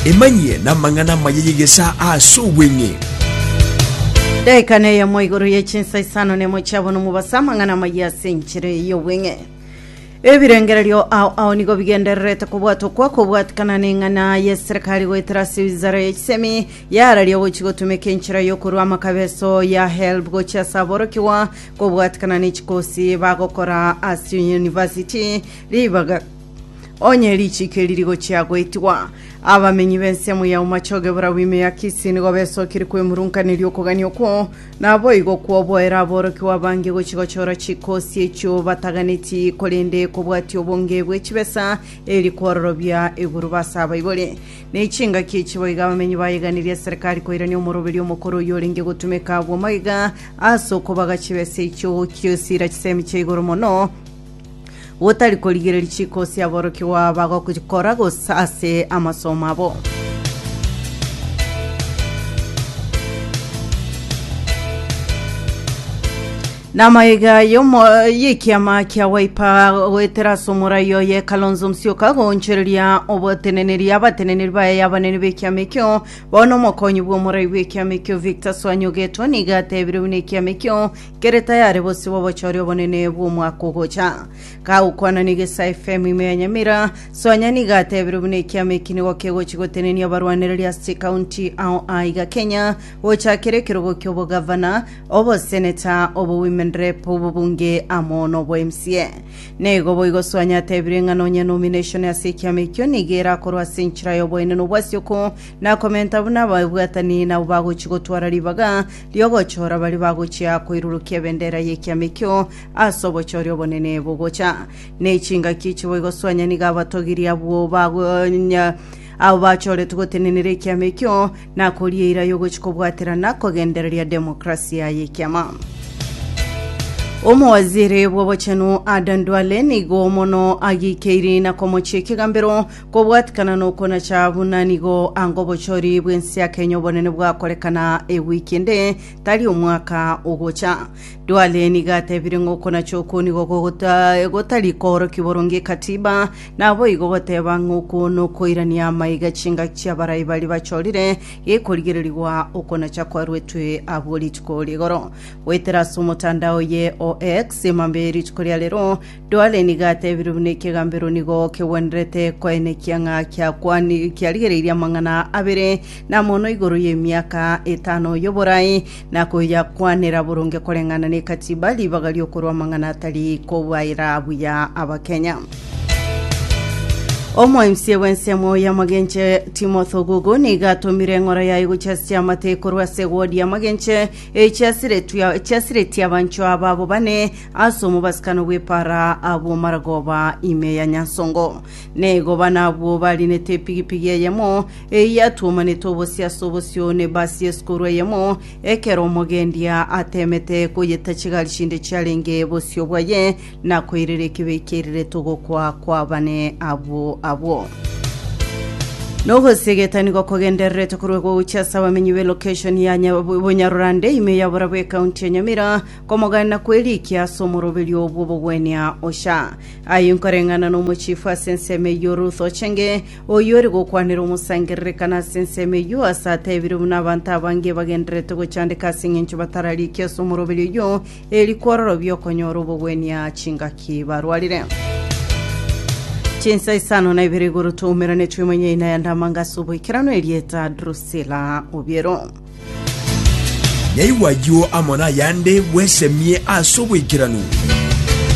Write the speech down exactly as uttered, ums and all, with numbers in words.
emanye na mangana mayegesa asobwenye Daikane ya moiguru ye chinsa isano ne mochabo no mubasa mangana maya senchire yo wenge ebirengerero au au nigo bigenderete kubwato kwa kubwatikana n'ingana ya serikali wetrasi wizara y'isemi yarariyo gochigo tumekenchira yo kurwa makabeso ya help gocha saboro kiwa kubwatikana n'ikikosi bagokora as university ribaga onye lichike lirigo cyagwetwa abamenyi bense mu ya umachoge burawime yakisi nigo beso kiri kwemurunkaniryo koganyo ko nabo igo kuobo era boro kiwa bange go chigo chora chikosi echo bataganeti kolende kubwati obonge bwekibesa eri kororobya eguru basaba ibole nechinga kichibo igabamenyi bayiganiriye serikali ko irani umurobiri umukuru yorenge gutumeka bwo mayiga aso kubaga kibese echo kyosira kisemi cyegoro mono Wotari koligere chikosi aboroki wa bago kukora gosase amasomo abo Namaiga yomo yikiama kia waipa wetera somura yo ye Kalonzo Musyoka goncheria oboteneneria abateneneri baye yabanene bekiamekyo bono mokonyi bwo murai bekiamekyo Victor Swanyogeto nigatebire unekiamekyo kereta yare bose bobochori obonene bwo mwakogocha ka ukwana nigesa F M imenyamira Swanya nigatebire unekiamekini wakego chigoteneni abarwaneria State County au aiga Kenya wochakere kirogo kyobo governor obo senator obo women rep ubunge amono bo M C A nego boigo Swanya tebirenga nonya nomination ya sekiamekyo nigera korwa senchira yobo ene nobwasyoko na komenta buna babwatani na ubago chigotwara ribaga lyogo chora bali bago chia koirurukia bendera yekiamekyo asobo chori obonene bogocha nechinga kicho boigo Swanya nigabatogiri abo bago nya abo bachore tugotenenere kiamekyo na koriera yogo chikobwaterana kogendereria demokrasia yekiama Omo waziri wabachanu adandwale nigo mono agi keiri na komoche kigambero kobwatikana no kona chabuna nigo angobochori bwensi ya Kenya bonene bwa korekana e weekende tali umwaka ogocha dwale nigate birengo kona choko nigo gota egotali koro kiboronge katiba nabo igo bateba ngoko no koirania maiga chinga cyabarayi bali bachorire ekoligererwa okona chakwarwetwe aboli tukoligoro wetera sumotandao ye O X mamberi tukoria lero dwale nigate biruneke gambero nigo kewendrete koene kianga kya kwani kyaligereria mangana abere na mono igoro ye miaka etano yoborai na koya kwanera burunge korengana ne katiba libagali okorwa mangana tali ko waira buya abakenya Omo M C A wensemo ya magenche Timothy Gogo nigato mirengora ya iguchasya mate korwa segodi ya magenche echasire tuya echasire tia bancho ababo bane asomo baskano wepara abo maragoba ime ya nyansongo nego bana abo bali ne tepigipigi yemo e yatuma ne tobosia sobosio ne basi eskorwe yemo ekero mogendia atemete ko yetachigali shinde challenge bosio bwaye na koirere kibekerere togo kwa kwa bane abo abo Nogo segetani go kogendere tokurwe uchasa wamenyiwe location ya Nyarurande ime ya Burabwe County ya Nyamira komogana kweli kiaso morobelio bobo wenia osha ayunkarengana no muchifa senseme Ruth Ochenge oyori go kwanero musangere kana senseme yu asate biru nabanta bange bagendere to chande kasingincho batarali kiaso morobelio eli kororo byo konyoro bobo wenia chingaki barwalire Chinsa isano na ibiri guru tuumira netu mwenye ina yanda manga subu ikirano elieta Drusilla Obiero. Nyai wajio amona yande wese mie asubu ikirano.